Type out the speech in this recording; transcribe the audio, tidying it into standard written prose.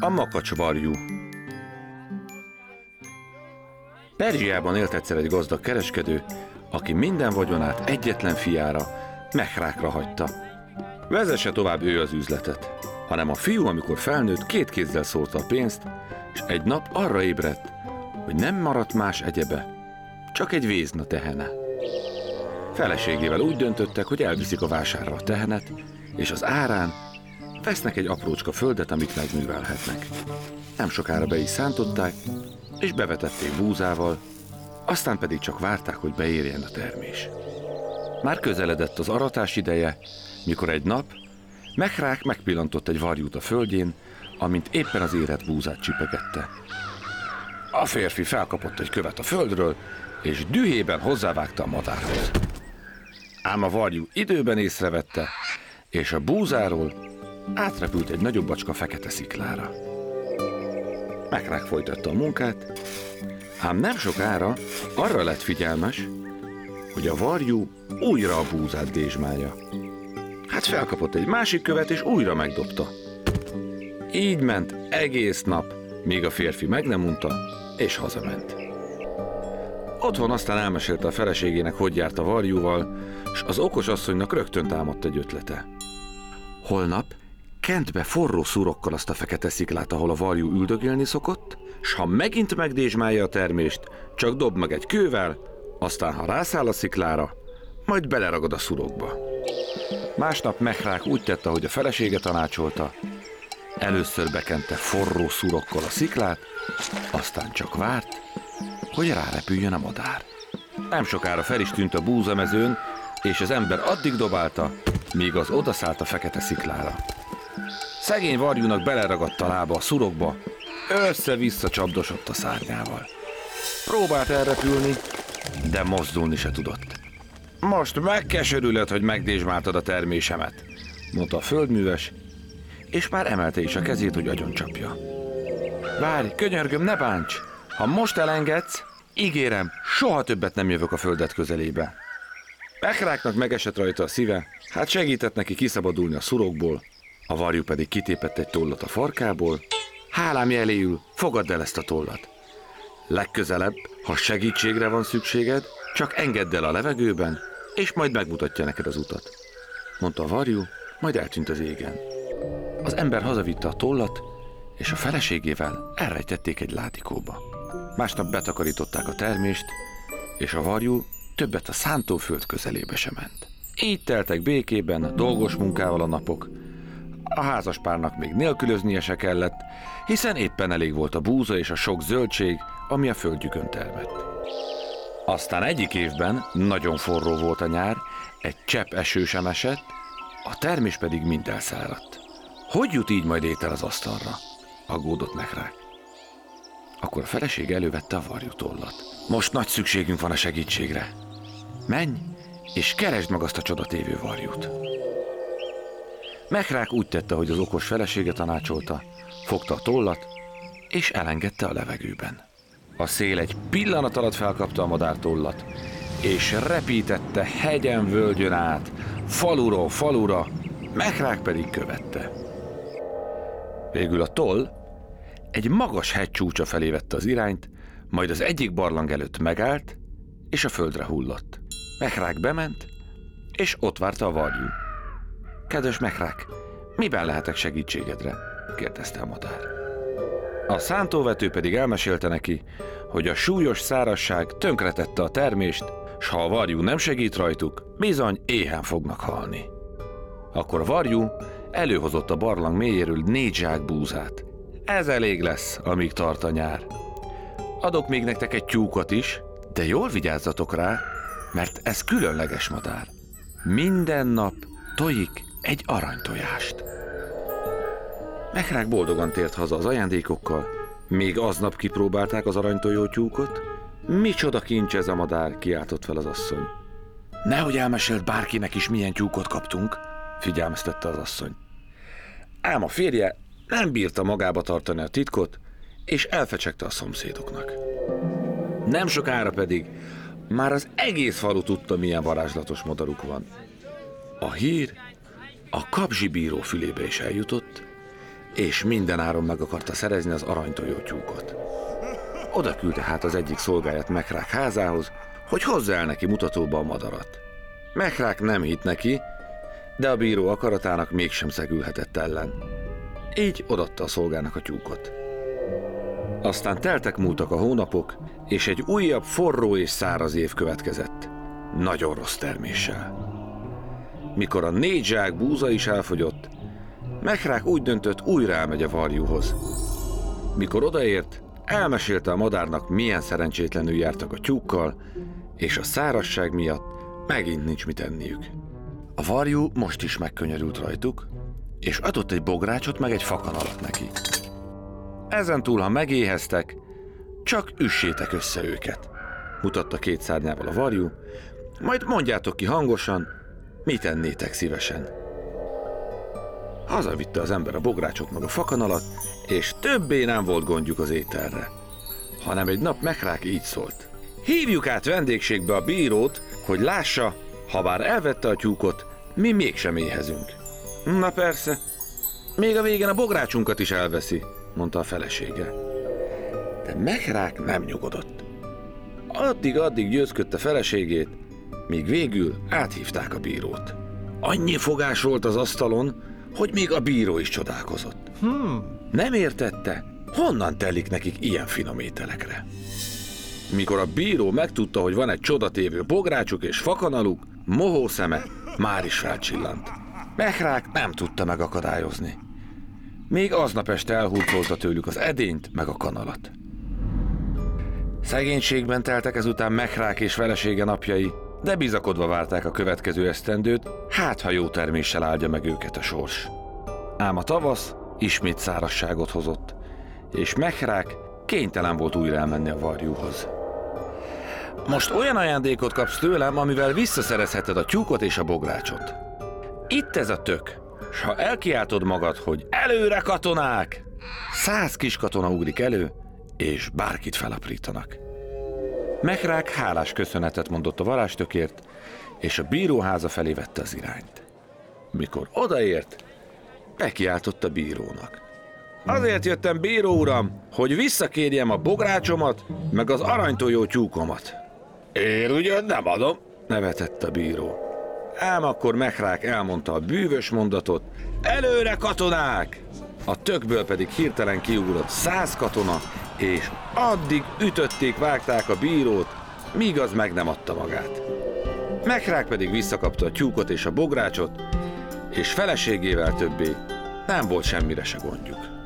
A makacsvarjú. Perzsiában élt egyszer egy gazdag kereskedő, aki minden vagyonát egyetlen fiára, Mehrákra hagyta. Vezesse tovább ő az üzletet, hanem a fiú, amikor felnőtt, két kézzel szórta a pénzt, és egy nap arra ébredt, hogy nem maradt más egyebe, csak egy vézna tehene. Feleségével úgy döntöttek, hogy elviszik a vásárra a tehenet, és az árán vesznek egy aprócska földet, amit megművelhetnek. Nem sokára be is szántották, és bevetették búzával, aztán pedig csak várták, hogy beérjen a termés. Már közeledett az aratás ideje, mikor egy nap Mehrák megpillantott egy varjút a földjén, amint éppen az érett búzát csipegette. A férfi felkapott egy követ a földről, és dühében hozzávágta a madárhoz. Ám a varjú időben észrevette, és a búzáról átrepült egy nagyobb bacska fekete sziklára. Mehrák folytatta a munkát, ám nem sokára arra lett figyelmes, hogy a varjú újra a búzát dézsmálja. Hát felkapott egy másik követ, és újra megdobta. Így ment egész nap, míg a férfi meg nem unta, és hazament. Otthon aztán elmesélte a feleségének, hogy járt a varjúval, és az okos asszonynak rögtön támadt egy ötlete. Holnap kent be forró szurokkal azt a fekete sziklát, ahol a varjú üldögélni szokott, s ha megint megdézsmálja a termést, csak dob meg egy kővel, aztán ha rászáll a sziklára, majd beleragad a szurokba. Másnap Mehrák úgy tette, ahogy a felesége tanácsolta. Először bekente forró szurokkal a sziklát, aztán csak várt, hogy rárepüljön a madár. Nem sokára fel is tűnt a búzamezőn, és az ember addig dobálta, míg az odaszállt a fekete sziklára. Szegény varjúnak beleragadt a lába a szurokba, össze-vissza csapdosott a szárnyával. Próbált elrepülni, de mozdulni se tudott. Most megkeserülöd, hogy megdézsmáltad a termésemet, mondta a földműves, és már emelte is a kezét, hogy agyoncsapja. Várj, könyörgöm, ne bánts! Ha most elengedsz, ígérem, soha többet nem jövök a földet közelébe. Mehráknak megesett rajta a szíve, hát segített neki kiszabadulni a szurokból, a varjú pedig kitépett egy tollat a farkából. Hálám jeléül, fogadd el ezt a tollat. Legközelebb, ha segítségre van szükséged, csak engedd el a levegőben, és majd megmutatja neked az utat, mondta a varjú, majd eltűnt az égen. Az ember hazavitte a tollat, és a feleségével elrejtették egy látikóba. Másnap betakarították a termést, és a varjú többet a szántóföld közelébe sem ment. Így teltek békében, dolgos munkával a napok. A házaspárnak még nélkülöznie se kellett, hiszen éppen elég volt a búza és a sok zöldség, ami a földjükön termett. Aztán egyik évben, nagyon forró volt a nyár, egy csepp eső sem esett, a termés pedig mind elszáradt. Hogy jut így majd étel az asztalra? Aggódott Mehrák. Akkor a feleség elővette a varjú tollat. Most nagy szükségünk van a segítségre. Menj, és keresd meg azt a csodatévő varjút. Mehrák úgy tette, hogy az okos felesége tanácsolta, fogta a tollat, és elengedte a levegőben. A szél egy pillanat alatt felkapta a madár tollat, és repítette hegyen, völgyön át, faluról falura, Mehrák pedig követte. Végül a toll egy magas hegy csúcsa felé vette az irányt, majd az egyik barlang előtt megállt, és a földre hullott. Mehrák bement, és ott várta a varjú. Kedves Mehrák, miben lehetek segítségedre? Kérdezte a madár. A szántóvető pedig elmesélte neki, hogy a súlyos szárazság tönkretette a termést, s ha a varjú nem segít rajtuk, bizony éhen fognak halni. Akkor a varjú előhozott a barlang mélyéről 4 zsák búzát. Ez elég lesz, amíg tart a nyár. Adok még nektek egy tyúkot is, de jól vigyázzatok rá, mert ez különleges madár. Minden nap tojik egy aranytojást. Mehrák boldogan tért haza az ajándékokkal, még aznap kipróbálták az aranytojó tyúkot. Micsoda kincs ez a madár, kiáltott fel az asszony. Nehogy elmeséld bárkinek is, milyen tyúkot kaptunk, figyelmeztette az asszony. Ám a férje nem bírta magába tartani a titkot, és elfecsegte a szomszédoknak. Nem sokára pedig már az egész falu tudta, milyen varázslatos madaruk van. A hír a kapzsibíró fülébe is eljutott, és minden áron meg akarta szerezni az aranytojó tyúkot. Oda küldte hát az egyik szolgáját Mekrák házához, hogy hozza el neki mutatóba a madarat. Mekrák nem hitt neki, de a bíró akaratának mégsem szegülhetett ellen. Így odaadta a szolgának a tyúkot. Aztán teltek-múltak a hónapok, és egy újabb forró és száraz év következett. Nagyon rossz terméssel. Mikor a 4 zsák búza is elfogyott, Mekrák úgy döntött, újra elmegy a varjúhoz. Mikor odaért, elmesélte a madárnak, milyen szerencsétlenül jártak a tyúkkal, és a szárazság miatt megint nincs mit enniük. A varjú most is megkönyörült rajtuk, és adott egy bográcsot meg egy fakanalat neki. Ezentúl, ha megéheztek, csak üssétek össze őket, mutatta 2 szárnyával a varjú, majd mondjátok ki hangosan, mit ennétek szívesen. Hazavitte az ember a bográcsot meg a fakanalat, és többé nem volt gondjuk az ételre, hanem egy nap Mekrák így szólt. Hívjuk át vendégségbe a bírót, hogy lássa, ha bár elvette a tyúkot, mi mégsem éhezünk. Na persze, még a végén a bográcsunkat is elveszi, mondta a felesége. De Mekrák nem nyugodott. Addig győzködte feleségét, míg végül áthívták a bírót. Annyi fogás volt az asztalon, hogy még a bíró is csodálkozott. Nem értette, honnan telik nekik ilyen finom ételekre. Mikor a bíró megtudta, hogy van egy csodatévő bográcsuk és fakanaluk, mohó szeme már is felcsillant. Mekrák nem tudta megakadályozni. Még aznap este elhurcolta tőlük az edényt meg a kanalat. Szegénységben teltek ezután Mekrák és felesége napjai, de bizakodva várták a következő esztendőt, hát ha jó terméssel áldja meg őket a sors. Ám a tavasz ismét szárazságot hozott, és Mekrák kénytelen volt újra elmenni a varjúhoz. Most olyan ajándékot kapsz tőlem, amivel visszaszerezheted a tyúkot és a bográcsot. Itt ez a tök, s ha elkiáltod magad, hogy előre katonák, 100 kis katona ugrik elő, és bárkit felaprítanak. Mekrák hálás köszönetet mondott a varázstökért, és a bíróháza felé vette az irányt. Mikor odaért, bekiáltott a bírónak. Azért jöttem, bíró uram, hogy visszakérjem a bográcsomat, meg az aranytojó tyúkomat. Én ugyan nem adom, nevetett a bíró. Ám akkor Mekrák elmondta a bűvös mondatot, előre katonák! A tökből pedig hirtelen kiugrott 100 katona, és addig ütötték, vágták a bírót, míg az meg nem adta magát. Mekrák pedig visszakapta a tyúkot és a bográcsot, és feleségével többé nem volt semmire se gondjuk.